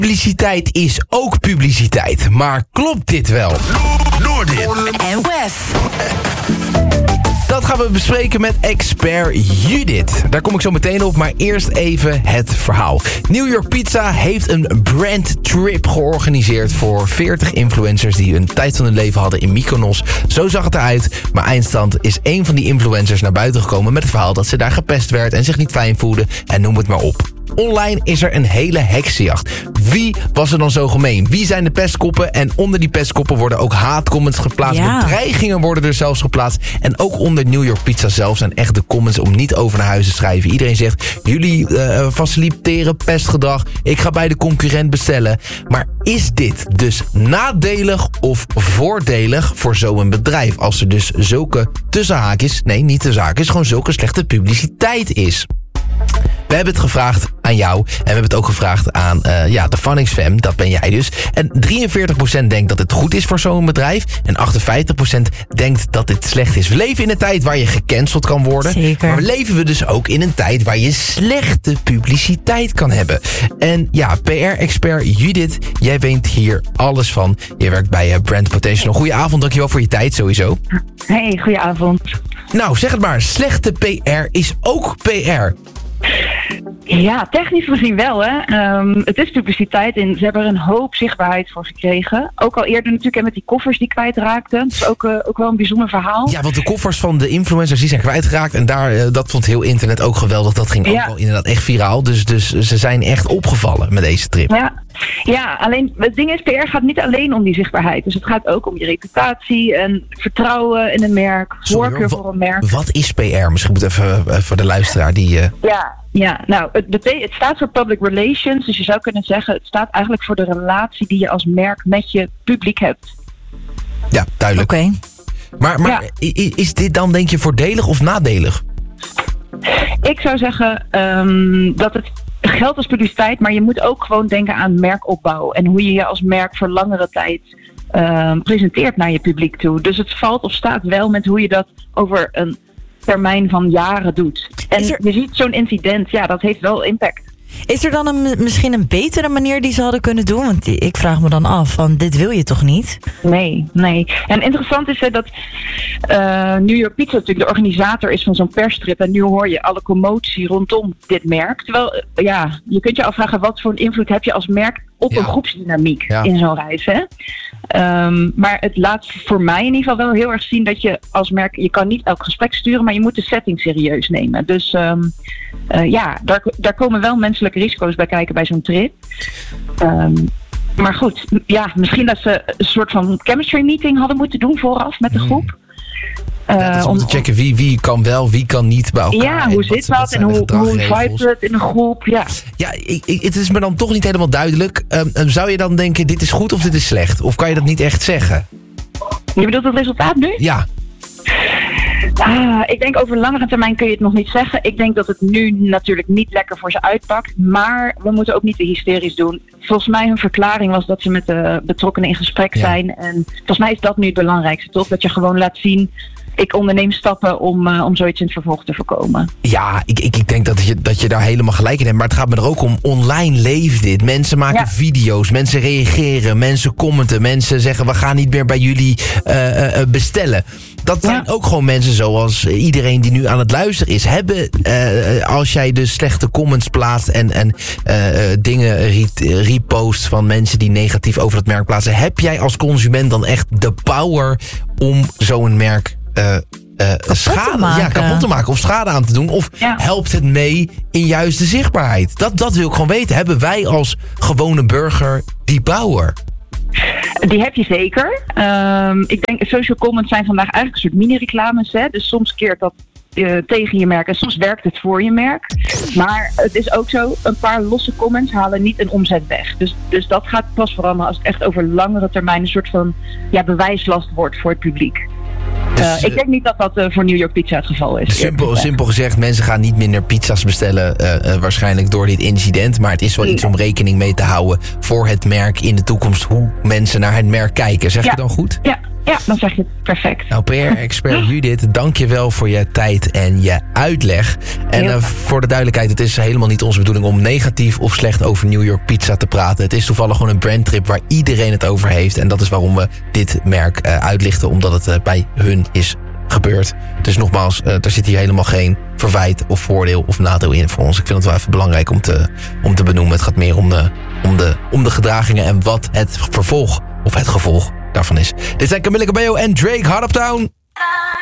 Publiciteit is ook publiciteit. Maar klopt dit wel? Noordin en Wef. Dat gaan we bespreken met expert Judith. Daar kom ik zo meteen op, maar eerst even het verhaal. New York Pizza heeft een brandtrip georganiseerd voor 40 influencers die een tijd van hun leven hadden in Mykonos. Zo zag het eruit, maar eindstand is één van die influencers naar buiten gekomen met het verhaal dat ze daar gepest werd en zich niet fijn voelde en noem het maar op. Online is er een hele heksenjacht. Wie was er dan zo gemeen? Wie zijn de pestkoppen? En onder die pestkoppen worden ook haatcomments geplaatst. Ja. Bedreigingen worden er zelfs geplaatst. En ook onder New York Pizza zelf zijn echt de comments om niet over naar huis te schrijven. Iedereen zegt, jullie faciliteren pestgedrag. Ik ga bij de concurrent bestellen. Maar is dit dus nadelig of voordelig voor zo'n bedrijf? Als er dus zulke tussenhaakjes, nee niet tussenhaakjes, gewoon zulke slechte publiciteit is. We hebben het gevraagd aan jou en we hebben het ook gevraagd aan de Funningsfam, dat ben jij dus. En 43% denkt dat het goed is voor zo'n bedrijf en 58% denkt dat dit slecht is. We leven in een tijd waar je gecanceld kan worden. Zeker. Maar leven we dus ook in een tijd waar je slechte publiciteit kan hebben. En ja, PR-expert Judith, jij weet hier alles van. Je werkt bij Brand Potential. Goedenavond, dankjewel voor je tijd sowieso. Hey, goedenavond. Nou, zeg het maar, slechte PR is ook PR. Ja, technisch gezien wel, hè. Het is publiciteit en ze hebben er een hoop zichtbaarheid voor gekregen. Ook al eerder natuurlijk met die koffers die kwijtraakten. Dat is ook wel een bijzonder verhaal. Ja, want de koffers van de influencers die zijn kwijtgeraakt. En dat vond heel internet ook geweldig. Dat ging ook wel inderdaad echt viraal. Dus ze zijn echt opgevallen met deze trip. Ja, alleen het ding is, PR gaat niet alleen om die zichtbaarheid. Dus het gaat ook om je reputatie en vertrouwen in een merk, voorkeur voor een merk. Wat is PR? Misschien moet even voor de luisteraar die... Ja, nou, het staat voor public relations. Dus je zou kunnen zeggen, het staat eigenlijk voor de relatie die je als merk met je publiek hebt. Ja, duidelijk. Oké. Maar is dit dan, denk je, voordelig of nadelig? Ik zou zeggen dat het geldt als publiciteit, maar je moet ook gewoon denken aan merkopbouw. En hoe je je als merk voor langere tijd presenteert naar je publiek toe. Dus het valt of staat wel met hoe je dat over een termijn van jaren doet. En je ziet zo'n incident, ja, dat heeft wel impact. Is er dan misschien een betere manier die ze hadden kunnen doen? Want ik vraag me dan af, van dit wil je toch niet? Nee. En interessant is dat New York Pizza natuurlijk de organisator is van zo'n perstrip. En nu hoor je alle commotie rondom dit merk. Terwijl, je kunt je afvragen, wat voor een invloed heb je als merk op een groepsdynamiek in zo'n reis, hè? Maar het laat voor mij in ieder geval wel heel erg zien dat je als merk, je kan niet elk gesprek sturen, maar je moet de setting serieus nemen. Dus daar komen wel menselijke risico's bij kijken bij zo'n trip. Maar goed, misschien dat ze een soort van chemistry meeting hadden moeten doen vooraf met de groep. Om te checken wie kan wel, wie kan niet bij elkaar. Ja, hoe zit dat en hoe vibe het in een groep. Ja, het is me dan toch niet helemaal duidelijk. Zou je dan denken, dit is goed of dit is slecht? Of kan je dat niet echt zeggen? Je bedoelt het resultaat nu? Ja. Ik denk over langere termijn kun je het nog niet zeggen. Ik denk dat het nu natuurlijk niet lekker voor ze uitpakt. Maar we moeten ook niet te hysterisch doen. Volgens mij hun verklaring was dat ze met de betrokkenen in gesprek zijn. En volgens mij is dat nu het belangrijkste, toch? Dat je gewoon laat zien, ik onderneem stappen om zoiets in het vervolg te voorkomen. Ja, ik denk dat je daar helemaal gelijk in hebt. Maar het gaat me er ook om, online leeft dit. Mensen maken video's, mensen reageren, mensen commenten. Mensen zeggen, we gaan niet meer bij jullie bestellen. Dat zijn ook gewoon mensen zoals iedereen die nu aan het luisteren is. Als jij dus slechte comments plaatst en dingen repost van mensen die negatief over het merk plaatsen, heb jij als consument dan echt de power om zo'n merk kapot te maken of schade aan te doen? Of helpt het mee in juist de zichtbaarheid? Dat wil ik gewoon weten. Hebben wij als gewone burger die power? Die heb je zeker. Ik denk, social comments zijn vandaag eigenlijk een soort mini-reclames. Hè? Dus soms keert dat tegen je merk en soms werkt het voor je merk. Maar het is ook zo, een paar losse comments halen niet een omzet weg. Dus dat gaat pas veranderen als het echt over langere termijn een soort van bewijslast wordt voor het publiek. Ik denk niet dat dat voor New York Pizza het geval is. Simpel gezegd, mensen gaan niet minder pizza's bestellen waarschijnlijk door dit incident. Maar het is wel iets om rekening mee te houden voor het merk in de toekomst. Hoe mensen naar het merk kijken. Zeg je dan goed? Ja, dan zeg je het perfect. Nou, PR-expert Judith, dank je wel voor je tijd en je uitleg. En voor de duidelijkheid, het is helemaal niet onze bedoeling om negatief of slecht over New York Pizza te praten. Het is toevallig gewoon een brandtrip waar iedereen het over heeft. En dat is waarom we dit merk uitlichten, omdat het bij hun is gebeurd. Dus nogmaals, er zit hier helemaal geen verwijt of voordeel of nadeel in voor ons. Ik vind het wel even belangrijk om te benoemen. Het gaat meer om de gedragingen en wat het vervolg of het gevolg daarvan is. Dit zijn Camilla Cabello en Drake, Hard Uptown.